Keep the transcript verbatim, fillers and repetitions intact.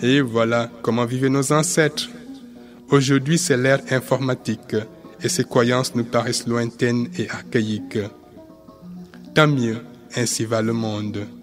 Et voilà comment vivaient nos ancêtres. Aujourd'hui, c'est l'ère informatique et ces croyances nous paraissent lointaines et archaïques. Tant mieux, ainsi va le monde.